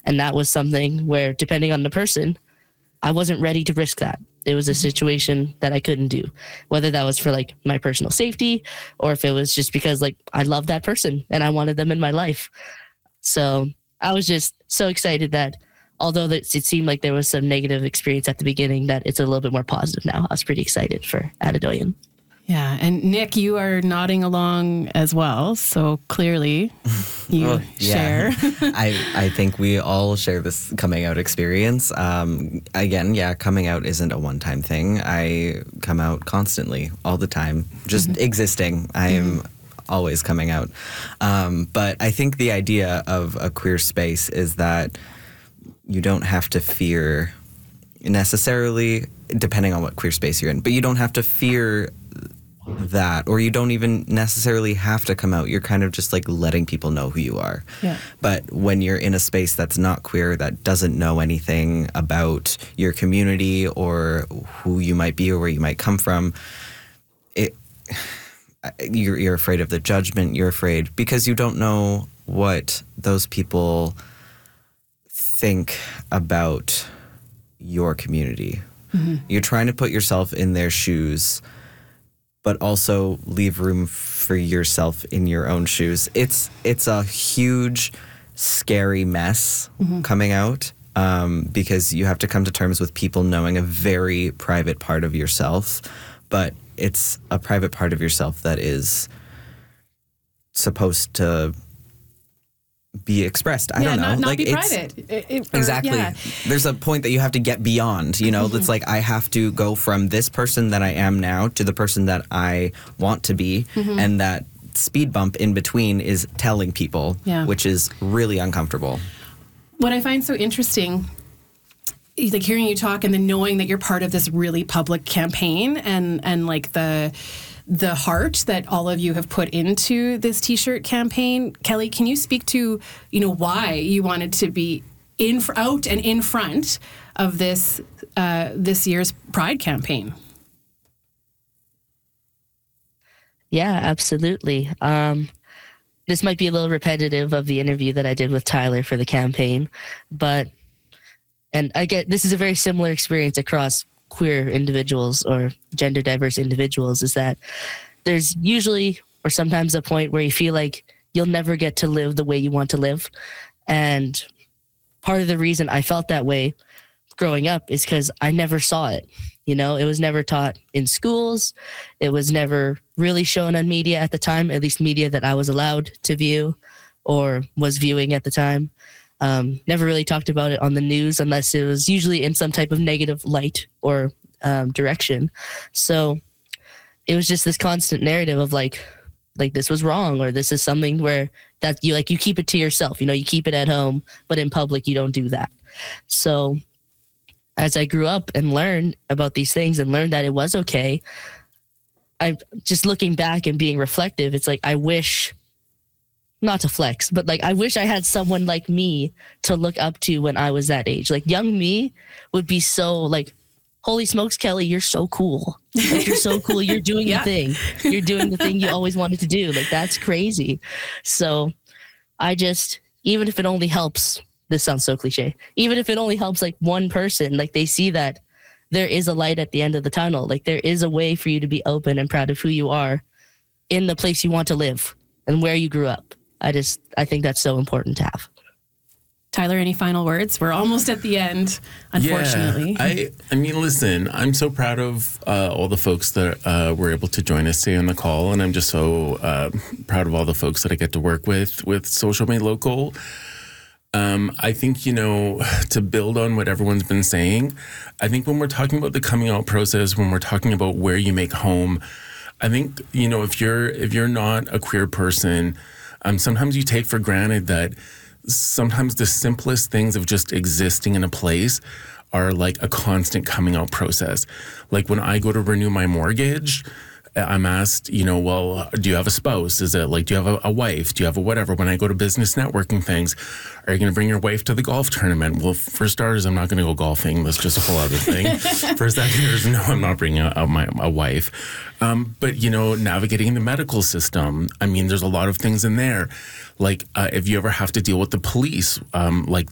And that was something where, depending on the person, I wasn't ready to risk that. It was a situation that I couldn't do, whether that was for like my personal safety or if it was just because like I love that person and I wanted them in my life. So I was just so excited that although it seemed like there was some negative experience at the beginning, that it's a little bit more positive now. I was pretty excited for Atadoyin. Yeah. And Nick, you are nodding along as well. So clearly you share. I think we all share this coming out experience. Again, coming out isn't a one-time thing. I come out constantly, all the time, just existing. I am always coming out. But I think the idea of a queer space is that you don't have to fear necessarily, depending on what queer space you're in, but you don't have to fear that, or you don't even necessarily have to come out. You're kind of just like letting people know who you are. Yeah. But when you're in a space that's not queer, that doesn't know anything about your community or who you might be or where you might come from, you're afraid of the judgment. You're afraid because you don't know what those people think about your community. You're trying to put yourself in their shoes, but also leave room for yourself in your own shoes. It's a huge, scary mess coming out, because you have to come to terms with people knowing a very private part of yourself, but it's a private part of yourself that is supposed to be expressed. I don't know. Not be private. Exactly. There's a point that you have to get beyond, It's like I have to go from this person that I am now to the person that I want to be. And that speed bump in between is telling people, which is really uncomfortable. What I find so interesting is like hearing you talk and then knowing that you're part of this really public campaign and like the heart that all of you have put into this T-shirt campaign. Kelly, can you speak to, why you wanted to be out and in front of this year's Pride campaign? Yeah, absolutely. This might be a little repetitive of the interview that I did with Tyler for the campaign, and I get this is a very similar experience across queer individuals or gender diverse individuals, is that there's usually or sometimes a point where you feel like you'll never get to live the way you want to live. And part of the reason I felt that way growing up is because I never saw it. It was never taught in schools. It was never really shown on media at the time, at least media that I was allowed to view or was viewing at the time. Never really talked about it on the news unless it was usually in some type of negative light or direction. So it was just this constant narrative of like this was wrong, or this is something where that you keep it to yourself, you keep it at home, but in public you don't do that. So as I grew up and learned about these things and learned that it was okay, I just looking back and being reflective, it's like I wish, not to flex, but like I wish I had someone like me to look up to when I was that age. Like young me would be so like, holy smokes, Kelly, you're so cool. Like, you're so cool. You're doing the thing. You're doing the thing you always wanted to do. Like that's crazy. So I just, even if it only helps, this sounds so cliche, even if it only helps like one person, like they see that there is a light at the end of the tunnel. Like there is a way for you to be open and proud of who you are in the place you want to live and where you grew up. I think that's so important to have. Tyler, any final words? We're almost at the end, unfortunately. Yeah, I mean, listen, I'm so proud of all the folks that were able to join us today on the call, and I'm just so proud of all the folks that I get to work with Social Made Local. I think, to build on what everyone's been saying, I think when we're talking about the coming out process, when we're talking about where you make home, I think, if you're not a queer person, sometimes you take for granted that sometimes the simplest things of just existing in a place are like a constant coming out process. Like when I go to renew my mortgage, I'm asked, well, do you have a spouse? Is it like, do you have a wife? Do you have a whatever? When I go to business networking things, are you going to bring your wife to the golf tournament? Well, for starters, I'm not going to go golfing. That's just a whole other thing. For seconders, no, I'm not bringing a wife. But, navigating the medical system, I mean, there's a lot of things in there. Like, if you ever have to deal with the police, like